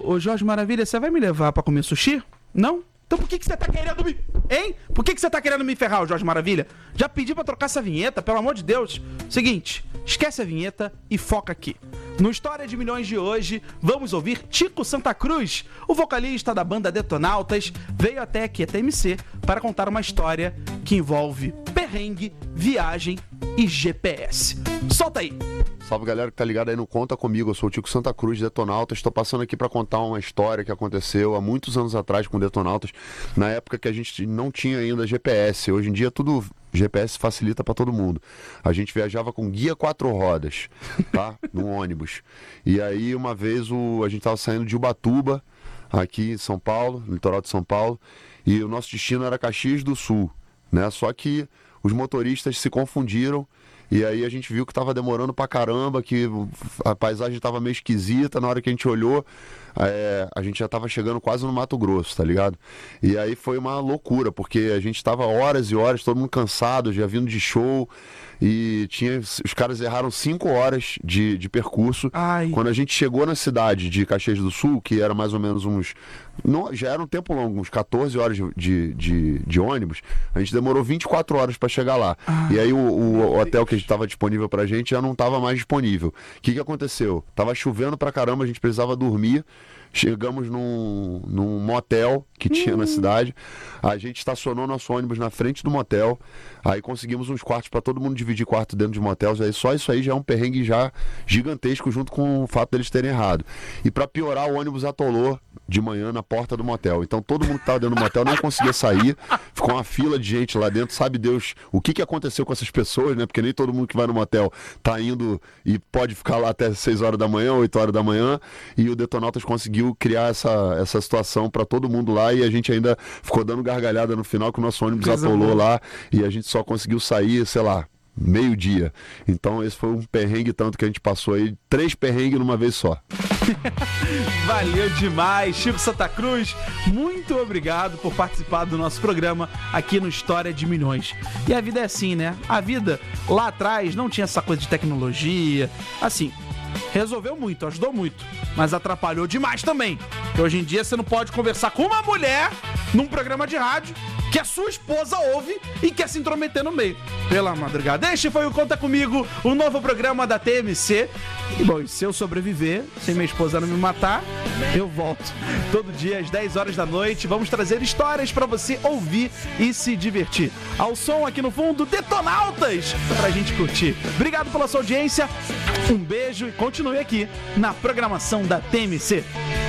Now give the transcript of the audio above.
Ô Jorge Maravilha, você vai me levar pra comer sushi? Não? Então por que você tá querendo me... Hein? Por que você tá querendo me ferrar, Jorge Maravilha? Já pedi pra trocar essa vinheta, pelo amor de Deus. Seguinte, esquece a vinheta e foca aqui. No História de Milhões de hoje, vamos ouvir Tico Santa Cruz, o vocalista da banda Detonautas, veio até aqui a TMC para contar uma história que envolve perrengue, viagem e GPS. Solta aí! Salve galera que tá ligado aí no Conta Comigo, eu sou o Tico Santa Cruz, Detonautas. Estou passando aqui para contar uma história que aconteceu há muitos anos atrás com Detonautas, na época que a gente não tinha ainda GPS. Hoje em dia tudo GPS facilita para todo mundo. A gente viajava com guia 4 rodas, tá? Num ônibus. E aí uma vez a gente tava saindo de Ubatuba, aqui em São Paulo, no litoral de São Paulo, e o nosso destino era Caxias do Sul, né? Só que os motoristas se confundiram. E aí a gente viu que tava demorando pra caramba, que a paisagem tava meio esquisita. Na hora que a gente olhou, a gente já tava chegando quase no Mato Grosso, tá ligado? E aí foi uma loucura, porque a gente tava horas e horas, todo mundo cansado, já vindo de show. E os caras erraram 5 horas de percurso. Ai. Quando a gente chegou na cidade de Caxias do Sul, que era mais ou menos já era um tempo longo, uns 14 horas de ônibus, a gente demorou 24 horas para chegar lá. E aí o hotel que estava disponível pra gente já não estava mais disponível. O que aconteceu? Tava chovendo pra caramba, a gente precisava dormir. Chegamos num motel que tinha na cidade. A gente estacionou nosso ônibus na frente do motel. Aí conseguimos uns quartos para todo mundo dividir quarto dentro de motéis. Aí só isso aí já é um perrengue já gigantesco, junto com o fato deles terem errado. E para piorar, o ônibus atolou de manhã na porta do motel. Então todo mundo que estava dentro do motel não conseguia sair. Ficou uma fila de gente lá dentro. Sabe Deus o que aconteceu com essas pessoas, né? Porque nem todo mundo que vai no motel tá indo e pode ficar lá até 6 horas da manhã, 8 horas da manhã. E o Detonautas conseguiu criar essa situação para todo mundo lá, e a gente ainda ficou dando gargalhada no final que o nosso ônibus atolou lá, e a gente só conseguiu sair, sei lá, meio-dia. Então esse foi um perrengue tanto que a gente passou aí, 3 perrengues numa vez só. Valeu demais, Chico Santa Cruz, muito obrigado por participar do nosso programa aqui no História de Milhões. E a vida é assim, né? A vida lá atrás não tinha essa coisa de tecnologia, assim, resolveu muito, ajudou muito, mas atrapalhou demais também. Porque hoje em dia você não pode conversar com uma mulher num programa de rádio que a sua esposa ouve e quer se intrometer no meio. Pela madrugada. Este foi o Conta Comigo, o novo programa da TMC. E bom, se eu sobreviver, sem minha esposa não me matar, eu volto todo dia às 10 horas da noite. Vamos trazer histórias pra você ouvir e se divertir. Ao som aqui no fundo, Detonautas, pra gente curtir. Obrigado pela sua audiência, um beijo e continue aqui na programação da TMC.